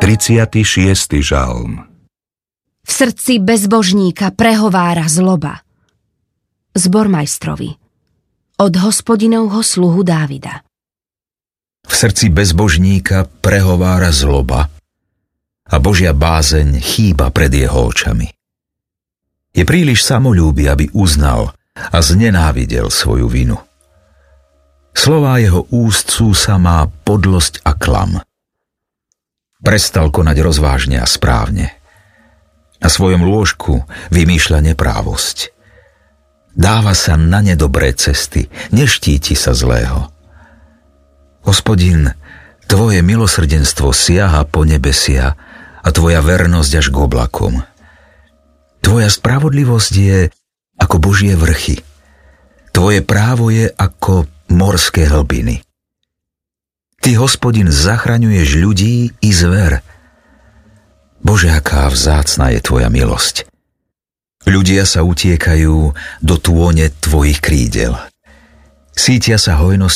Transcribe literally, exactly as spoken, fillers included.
tridsiaty šiesty žalm. V srdci bezbožníka prehovára zloba. Zbormajstrovi. Od Hospodinovho sluhu Dávida. V srdci bezbožníka prehovára zloba a Božia bázeň chýba pred jeho očami. Je príliš samoľúby, aby uznal a znenávidel svoju vinu. Slová jeho úst sú samá podlosť a klam. Prestal konať rozvážne a správne. Na svojom lôžku vymýšľa neprávosť. Dáva sa na nedobré cesty, neštíti sa zlého. Hospodin, tvoje milosrdenstvo siaha po nebesia a tvoja vernosť až k oblakom. Tvoja spravodlivosť je ako Božie vrchy. Tvoje právo je ako morské hlbiny. Ty, Hospodin, zachraňuješ ľudí i zver. Bože, aká vzácna je tvoja milosť. Ľudia sa utiekajú do tône tvojich krídel. Sítia sa hojnosť